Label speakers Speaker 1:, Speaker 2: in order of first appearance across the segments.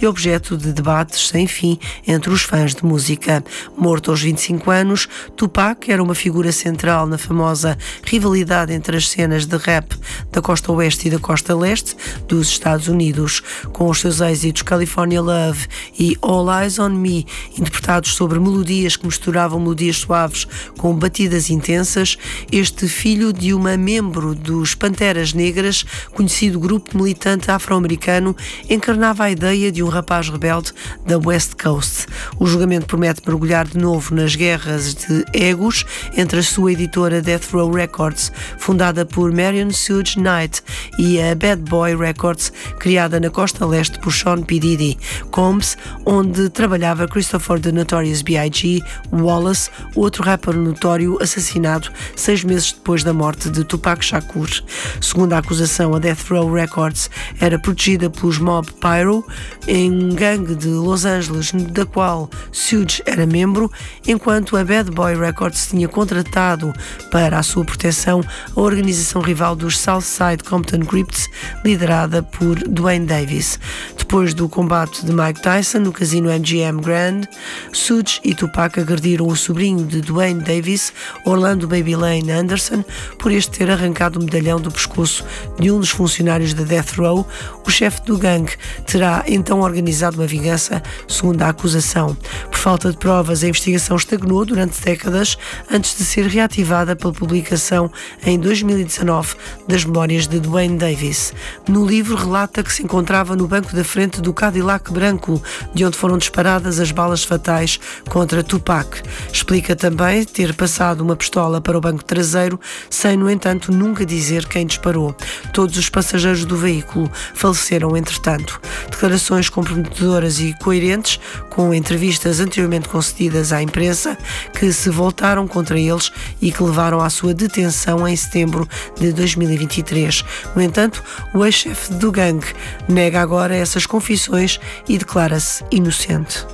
Speaker 1: e objeto de debates sem fim entre os fãs de música. Morto aos 25 anos, Tupac era uma figura central na famosa rivalidade entre as cenas de rap da costa oeste e da costa leste dos Estados Unidos. Com os seus êxitos California Love e All Eyes on Me, interpretados sobre melodias que misturavam melodias suaves com batidas intensas, este filho de uma membro dos Panteras Negras, conhecido grupo militante afro-americano, encarnava a ideia de um rapaz rebelde da West Coast. O julgamento promete mergulhar de novo nas guerras de egos entre a sua editora Death Row Records, fundada por Marion Suge Knight, e a Bad Boy Records, criada na costa leste por Sean P. Diddy Combs, onde trabalhava Christopher the Notorious B.I.G. Wallace, outro rapper notório assassinado 6 meses depois da morte de Tupac Shakur. Segundo a acusação, a Death Row Records era protegida pelos Mob Pyro, em gangue de Los Angeles, da qual Suge era membro, enquanto a Bad Boy Records tinha contratado para a sua proteção a organização rival dos Southside Compton Crips, liderada por Dwayne Davis. Depois do combate de Mike Tyson no casino MGM Grand, Suge e Tupac agrediram o sobrinho de Dwayne Davis, Orlando Baby Lane Anderson, por este ter arrancado o medalhão do pescoço de um dos funcionários da Death Row. O chefe do gangue terá então organizado uma vingança, segundo a acusação. Por falta de provas, a investigação estagnou durante décadas antes de ser reativada pela publicação em 2019 das memórias de Dwayne Davis. No livro relata que se encontrava no banco da frente do Cadillac branco, de onde foram disparadas as balas fatais contra Tupac. Explica também ter passado uma pistola para o banco traseiro, sem, no entanto, nunca dizer quem disparou. Todos os passageiros do veículo faleceram entretanto. Declarações comprometedoras e coerentes com entrevistas anteriormente concedidas à imprensa, que se voltaram contra eles e que levaram à sua detenção em setembro de 2023. No entanto, o ex-chefe do gangue nega agora essas confissões e declara-se inocente.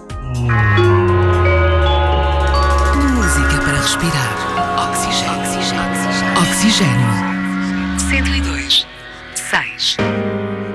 Speaker 2: Música para respirar. Oxigênio. 102.6